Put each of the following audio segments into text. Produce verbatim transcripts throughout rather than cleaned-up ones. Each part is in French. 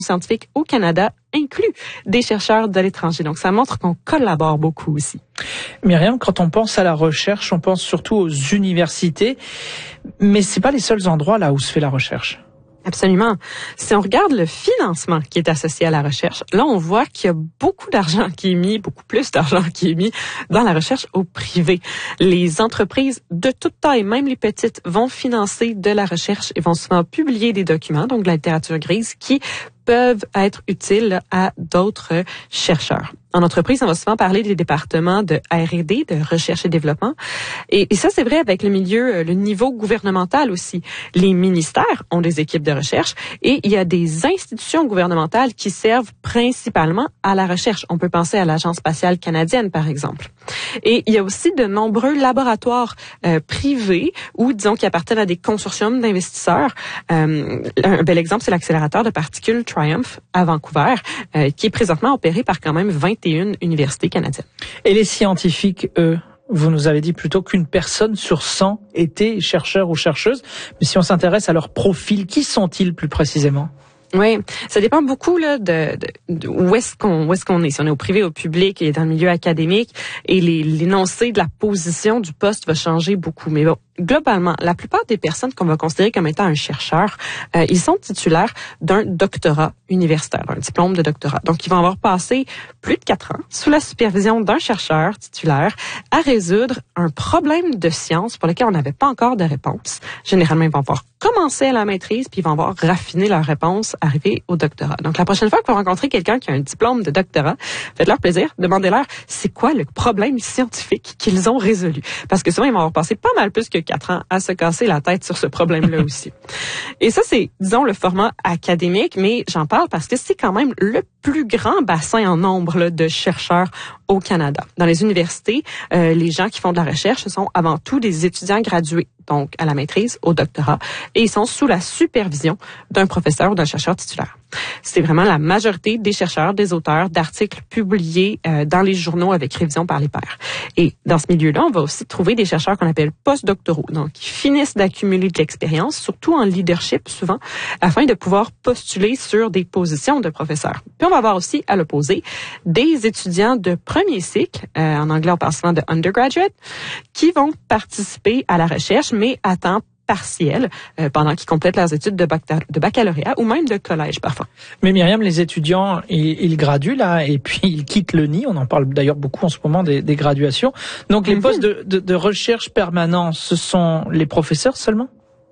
scientifiques au Canada inclut des chercheurs de l'étranger. Donc, ça montre qu'on collabore beaucoup aussi. Myriam, quand on pense à la recherche, on pense surtout aux universités, mais c'est pas les seuls endroits là où se fait la recherche. Absolument. Si on regarde le financement qui est associé à la recherche, là, on voit qu'il y a beaucoup d'argent qui est mis, beaucoup plus d'argent qui est mis dans la recherche au privé. Les entreprises de toute taille, même les petites, vont financer de la recherche et vont souvent publier des documents, donc de la littérature grise, qui peuvent être utiles à d'autres chercheurs. En entreprise, on va souvent parler des départements de R et D, de recherche et développement. Et, et ça, c'est vrai avec le milieu, le niveau gouvernemental aussi. Les ministères ont des équipes de recherche et il y a des institutions gouvernementales qui servent principalement à la recherche. On peut penser à l'Agence spatiale canadienne, par exemple. Et il y a aussi de nombreux laboratoires euh, privés ou, disons, qui appartiennent à des consortiums d'investisseurs. Euh, un bel exemple, c'est l'accélérateur de particules Triumph à Vancouver, euh, qui est présentement opéré par quand même vingt et une universités canadiennes. Et les scientifiques, eux, vous nous avez dit plutôt qu'une personne sur cent était chercheur ou chercheuse. Mais si on s'intéresse à leur profil, qui sont-ils plus précisément? Oui, ça dépend beaucoup là de, de, de où est-ce qu'on où est-ce qu'on est. Si on est au privé, au public et dans le milieu académique, et les, l'énoncé de la position du poste va changer beaucoup. Mais bon, globalement, la plupart des personnes qu'on va considérer comme étant un chercheur, euh, ils sont titulaires d'un doctorat universitaire, un diplôme de doctorat. Donc, ils vont avoir passé plus de quatre ans sous la supervision d'un chercheur titulaire à résoudre un problème de science pour lequel on n'avait pas encore de réponse. Généralement, ils vont avoir commencé à la maîtrise, puis ils vont avoir raffiné leur réponse arriver au doctorat. Donc, la prochaine fois que vous rencontrez quelqu'un qui a un diplôme de doctorat, faites-leur plaisir, demandez-leur c'est quoi le problème scientifique qu'ils ont résolu. Parce que souvent, ils vont avoir passé pas mal plus que quatre ans à se casser la tête sur ce problème-là aussi. Et ça, c'est, disons, le format académique, mais j'en parle parce que c'est quand même le plus grand bassin en nombre là, de chercheurs au Canada. Dans les universités, euh, les gens qui font de la recherche, ce sont avant tout des étudiants gradués, donc à la maîtrise, au doctorat, et ils sont sous la supervision d'un professeur ou d'un chercheur titulaire. C'est vraiment la majorité des chercheurs, des auteurs d'articles publiés euh, dans les journaux avec révision par les pairs. Et dans ce milieu-là, on va aussi trouver des chercheurs qu'on appelle post-doctoraux, donc qui finissent d'accumuler de l'expérience, surtout en leadership souvent, afin de pouvoir postuler sur des positions de professeurs. Puis on va avoir aussi, à l'opposé, des étudiants de premier cycle, euh, en anglais on parle souvent de undergraduate, qui vont participer à la recherche, mais à temps partiel, euh, pendant qu'ils complètent leurs études de, bac- de baccalauréat ou même de collège parfois. Mais Myriam, les étudiants, ils, ils graduent là et puis ils quittent le nid. On en parle d'ailleurs beaucoup en ce moment des, des graduations. Donc les mm-hmm. postes de, de, de recherche permanents, ce sont les professeurs seulement?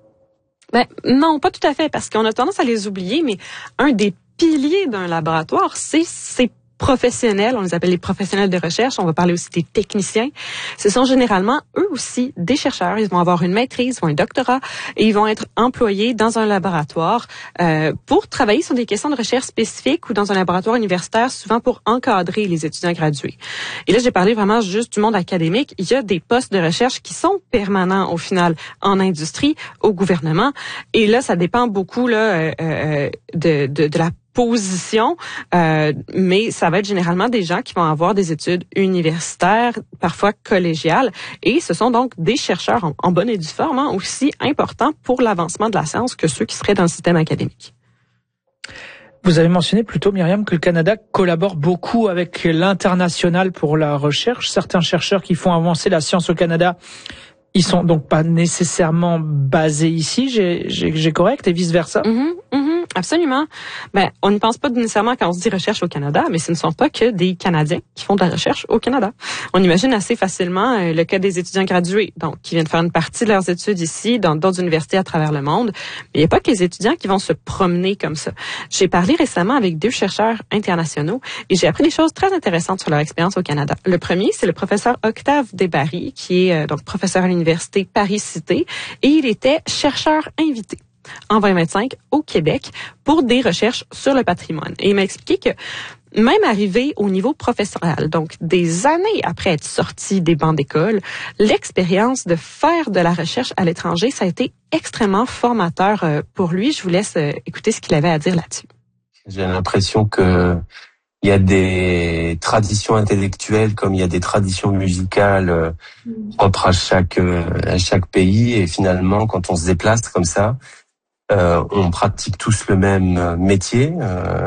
Ben non, pas tout à fait, parce qu'on a tendance à les oublier, mais un des piliers d'un laboratoire, c'est c'est professionnels, on les appelle les professionnels de recherche, on va parler aussi des techniciens. Ce sont généralement, eux aussi, des chercheurs. Ils vont avoir une maîtrise ou un doctorat et ils vont être employés dans un laboratoire euh, pour travailler sur des questions de recherche spécifiques ou dans un laboratoire universitaire, souvent pour encadrer les étudiants gradués. Et là, j'ai parlé vraiment juste du monde académique. Il y a des postes de recherche qui sont permanents, au final, en industrie, au gouvernement. Et là, ça dépend beaucoup là euh, euh, de, de, de la position, euh, mais ça va être généralement des gens qui vont avoir des études universitaires, parfois collégiales, et ce sont donc des chercheurs en, en bonne et due forme, hein, aussi importants pour l'avancement de la science que ceux qui seraient dans le système académique. Vous avez mentionné plutôt, Myriam, que le Canada collabore beaucoup avec l'international pour la recherche. Certains chercheurs qui font avancer la science au Canada, ils sont donc pas nécessairement basés ici, j'ai, j'ai, j'ai correct, et vice-versa? Mm-hmm, mm-hmm, absolument. Ben, on ne pense pas nécessairement quand on se dit recherche au Canada, mais ce ne sont pas que des Canadiens qui font de la recherche au Canada. On imagine assez facilement euh, le cas des étudiants gradués, donc qui viennent faire une partie de leurs études ici, dans d'autres universités à travers le monde. Mais il n'y a pas que les étudiants qui vont se promener comme ça. J'ai parlé récemment avec deux chercheurs internationaux et j'ai appris des choses très intéressantes sur leur expérience au Canada. Le premier, c'est le professeur Octave Desbarry, qui est euh, donc professeur à l'université Université Paris-Cité, et il était chercheur invité en vingt vingt-cinq au Québec pour des recherches sur le patrimoine. Et il m'a expliqué que même arrivé au niveau professionnel, donc des années après être sorti des bancs d'école, l'expérience de faire de la recherche à l'étranger, ça a été extrêmement formateur pour lui. Je vous laisse écouter ce qu'il avait à dire là-dessus. J'ai l'impression que il y a des traditions intellectuelles comme il y a des traditions musicales euh, propres à chaque euh, à chaque pays, et finalement quand on se déplace comme ça, euh, on pratique tous le même métier. Euh,